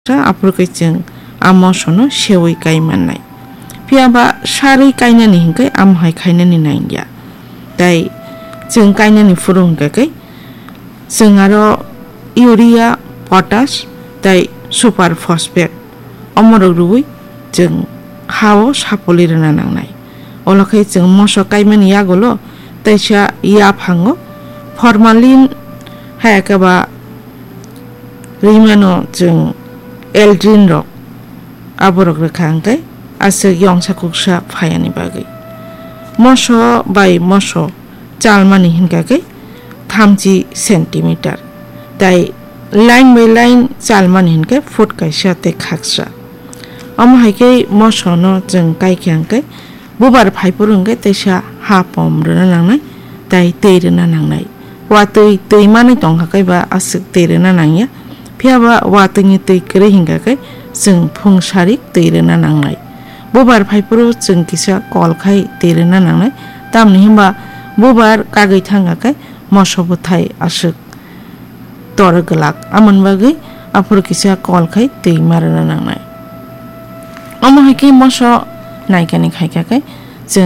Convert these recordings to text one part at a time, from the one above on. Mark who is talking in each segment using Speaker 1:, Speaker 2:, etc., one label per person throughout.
Speaker 1: आफोरखै जों आमसनो सेवै गायमाननाय फियाबा सारै गायनानै हिंखै आमहाय खायनानै नायदिया दाय जों गायनानै फुरुंगाखै जों आरो इउरिया पटास दाय सुपार फसफेट अमरक रुबै जों हाव सापलि रोना नांनाय अलाखै जों मसो गायमानि आगल ताइसा या फाङो फर्मालिन हायाखैबा रैमानो जों एल्ड्रिन रक आबरक रोखांगै आसो यंसा कुकसा फायानि बागै मसो बाय मसो चालमानि हिनगागै 30 सेन्टिमिटार दाय लाइन बाय लाइन चालमानि हिनगै फुट कायसा ते खाक्सा अमहायकै मसोनो जों गायखांगै बुबार फाइपुरुंगै तैसा हा पम रोना नांनाय दाय दै रोना नांनाय वा दै मानै दंहाखैबा आसो दै रोना नांया फियाबा वा दैनि दै गोरै हिंगाखै जों फुंसारि दै रोना नांनाय बुबार फाइपुरु जों किसा कलखाय दै रोना नांनाय दामनि हिंबा बुबार कागै थांगाखै मसो बुथाय आसो तर गलाक आमन बागै आफुर किसा कलखाय दै मारना नांनाय अमहायकै मसो नायकानि खायखाखै जों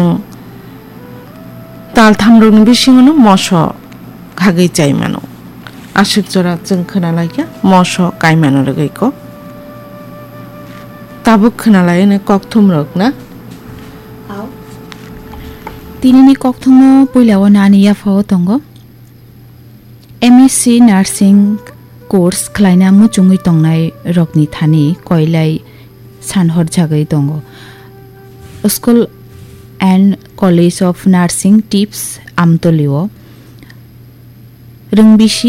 Speaker 1: ताल थामरुनि बिसिङावनो मसो खागै जायमानो आसुक जरा जों खोनालायया मसो गायमानो लगैको ताबुक खोनालायनो ककथुम रक ना
Speaker 2: तिनिनि ककथुम पहिलाव नानि याफाव तंगो MSc nursing course खलायना मुचुङै तंनाय रकनि थानि कयलाय सानहर जागै दंगो school and college of nursing tips आमतलिओ रोंबिसी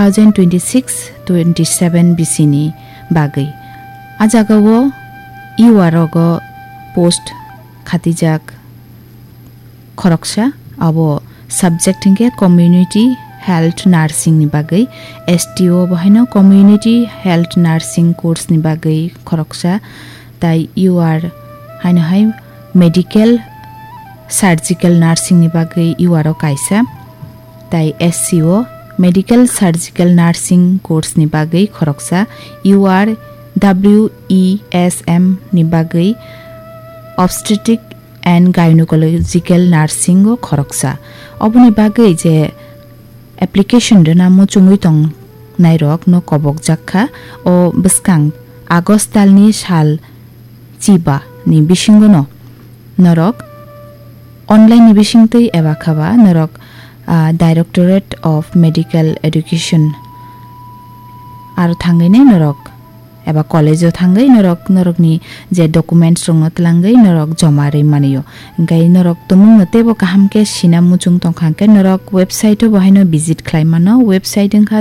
Speaker 2: 2026-27 बिसिनि बागै आजागावो इउआरग पोस्ट खातिजाक खरकसा अब subject Hinge community health nursing नि बागै STO बहायनो community health nursing course नि बागै खरकसा ताई इउआर हायनहाय मेडिकल सर्जिकल नार्सिंग नि बागै इउआरओ कायसा ताई SCO medical surgical nursing course नि बागै खरकसा इउआर डब्ल्यूईएसएम नि बागै ऑब्स्टेट्रिक एंड गायनोकोलॉजिकल नार्सिंग खरकसा अबनि बागै जे एप्लीकेशन रना मुचुङै तं नायरक न कबक जाखा ओ बस्कां आगस्ट दालनि साल चिबा नि बिसिंगनो नरक ऑनलाइन नि बिसिंतै एबा खाबा नरक डायरेक्टरेट ऑफ मेडिकल एजुकेशन आरो थांगैने नरक एबा कॉलेजो थांगै नरकनि जे डॉक्यूमेंट्स रंग तलांगै नरक जमारै मानियो गाय नरक तुमुं नतेबो काहामके सिना मुचुं तंखांके नरक वेबसाइट बहायनो विजिट खालामनो वेबसाइट इंखा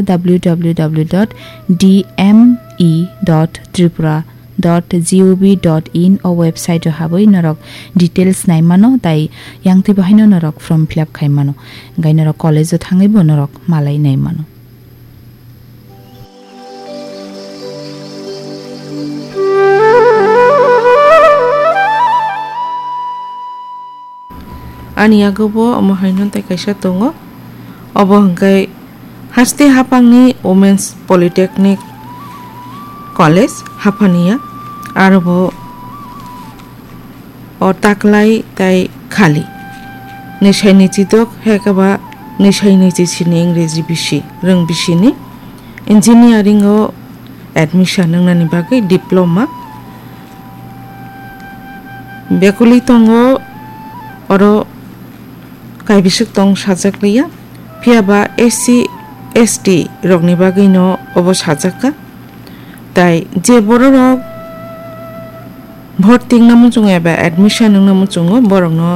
Speaker 2: www.dme.tripura.gov.in ओ वेबसाइट हाबै नरक डिटेल्स नायमानो दाय यांथि बहायनो नरक फॉर्म फिलअप खायमानो गाय नरक कॉलेजो थांगैबो नरक मालाय नायमानो
Speaker 1: ani agobo amahainon tai kaisa tongo obo hangkai haste hapangni women's polytechnic college hapania arbo or taklai tai khali nishaini chidok hekaba nishaini chini इंग्रेजी बिसि रों बिसिनि engineering o admission nangni bagai diploma bekuli tongo oro kaibisuk tong sajakliya phiaba SC ST rokni bagai no obo sajaka tai je boro rok भर्ती नामुचुङो एबा admission नामुचुङो बरंनो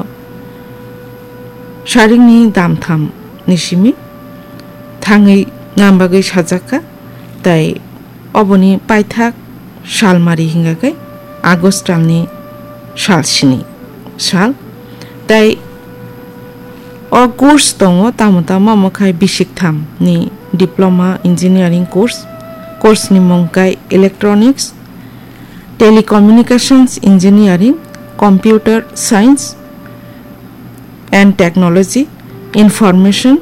Speaker 1: सारिंनि दाम थाम निसिमि थाङै नामबागै साजाका ताई अबनि पाइथाक सालमारि हिंगाकै August दाननि सालसिनि साल ताई अ कोर्स दङो तामुतामा मखाय बिसिक थाम नि डिप्लोमा इंजिनियरिंग कोर्स नि मंकाय electronics telecommunications engineering computer science and technology information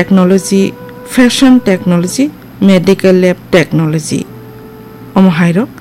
Speaker 1: technology fashion technology medical lab technology omhairo